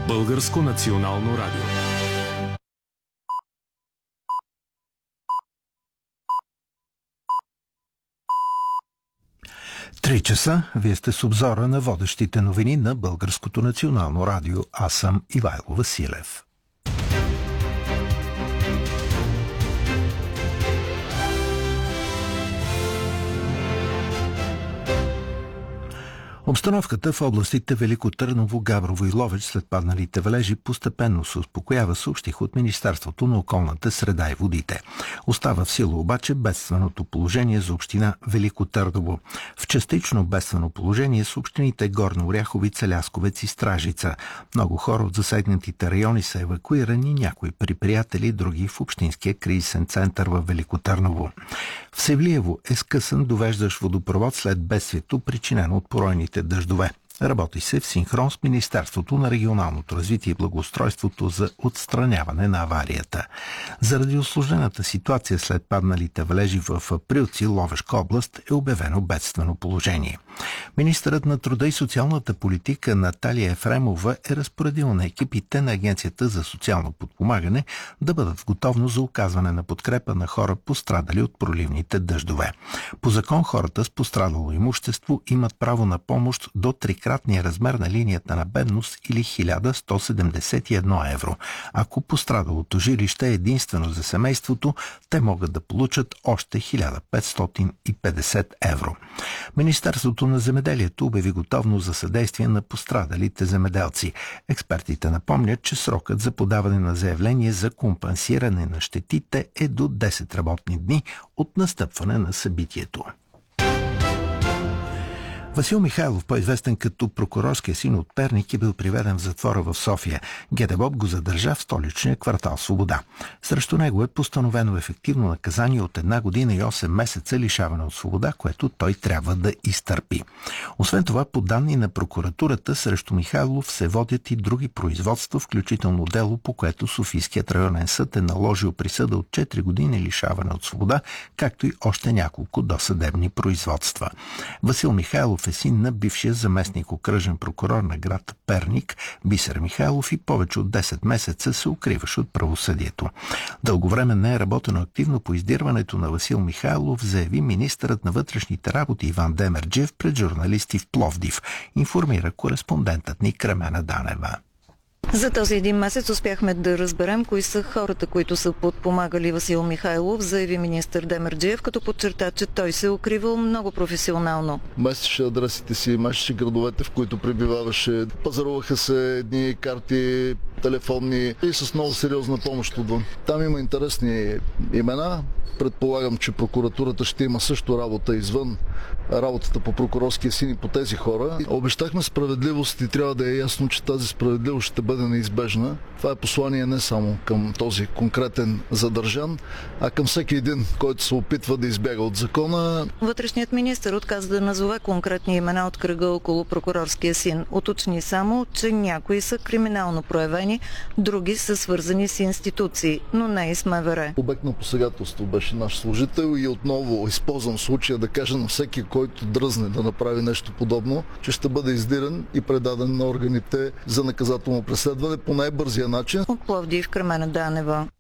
Българско национално радио. Три часа. Вие сте с обзора на водещите новини на Българското национално радио. Аз съм Ивайло Василев. Обстановката в областите Велико Търново, Габрово и Ловеч след падналите валежи постепенно се успокоява, съобщих от Министерството на околната среда и водите. Остава в сила обаче бедственото положение за община Велико Търново. В частично бедствено положение са общините Горна Оряховица, Лясковец и Стражица. Много хора от засегнатите райони са евакуирани, някои при приятели, други в общинския кризисен център в Велико Търново. В Севлиево е скъсан довеждащ водопровод след бедствието, причинено от поройните дъждове. Работи се в синхрон с Министерството на регионалното развитие и благоустройството за отстраняване на аварията. Заради усложнената ситуация след падналите валежи в Априлци, Ловешка област, е обявено бедствено положение. Министърът на труда и социалната политика Наталия Ефремова е разпоредила на екипите на Агенцията за социално подпомагане да бъдат в готовност за оказване на подкрепа на хора, пострадали от проливните дъждове. По закон хората с пострадало имущество имат право на помощ до трикратния размер на линията на бедност или 1171 евро. Ако пострадалото жилище е единствено за семейството, те могат да получат още 1550 евро. Министерството на земеделието обяви готовност за съдействие на пострадалите земеделци. Експертите напомнят, че срокът за подаване на заявление за компенсиране на щетите е до 10 работни дни от настъпване на събитието. Васил Михайлов, по-известен като прокурорския син от Перник, е бил приведен в затвора в София. ГДБОП го задържа в столичния квартал Свобода. Срещу него е постановено ефективно наказание от 1 година и 8 месеца лишаване от свобода, което той трябва да изтърпи. Освен това, по данни на прокуратурата, срещу Михайлов се водят и други производства, включително дело, по което Софийският районен съд е наложил присъда от 4 години лишаване от свобода, както и още няколко досъдебни производства. Васил Михайлов е син на бившия заместник окръжен прокурор на град Перник Бисер Михайлов и повече от 10 месеца се укриваш от правосъдието. Дълго време не е работено активно по издирването на Васил Михайлов, заяви министърът на вътрешните работи Иван Демерджиев пред журналисти в Пловдив, информира кореспондентът ни Кремена Данева. За този един месец успяхме да разберем кои са хората, които са подпомагали Васил Михайлов, заяви министър Демерджиев, като подчерта, че той се е укривал много професионално. Местеше адресите си, местеше градовете, в които пребиваваше. Пазаруваха се едни карти телефонни и с много сериозна помощ отвън. Там има интересни имена. Предполагам, че прокуратурата ще има също работа извън работата по прокурорския син и по тези хора. Обещахме справедливост и трябва да е ясно, че тази справедливост ще бъде неизбежна. Това е послание не само към този конкретен задържан, а към всеки един, който се опитва да избяга от закона. Вътрешният министър отказа да назове конкретни имена от кръга около прокурорския син. Уточни само, че някои са криминално проявени, други са свързани с институции, но не и с МВР. Обект на посегателство беше наш служител и отново използвам случая да кажа на всеки, който дръзне да направи нещо подобно, че ще бъде издирен и предаден на органите за наказателно преследване по най-бързия начин. От Пловдив, Кремена Данева.